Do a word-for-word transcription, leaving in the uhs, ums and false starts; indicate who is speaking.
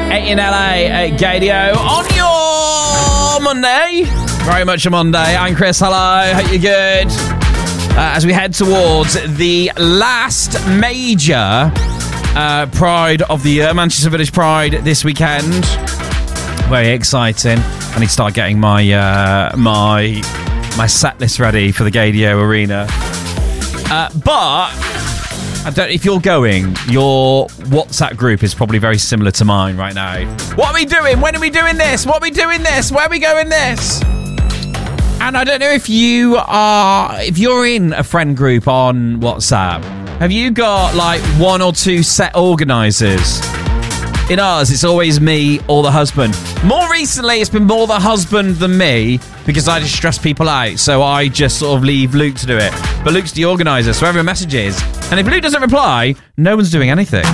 Speaker 1: eight in L A at Gadio on your Monday. Very much a Monday. I'm Chris. Hello. Hope you're good. Uh, as we head towards the last major uh, Pride of the year, Manchester Village Pride this weekend. Very exciting. I need to start getting my uh, my my set list ready for the Gadio Arena. Uh, but I don't. If you're going, your WhatsApp group is probably very similar to mine right now. What are we doing? When are we doing this? What are we doing this? Where are we going this? And I don't know if you are, if you're in a friend group on WhatsApp, have you got like one or two set organisers? In ours, it's always me or the husband. More recently, it's been more the husband than me because I just stress people out. So I just sort of leave Luke to do it. But Luke's the organiser, so everyone messages. And if Luke doesn't reply, no one's doing anything.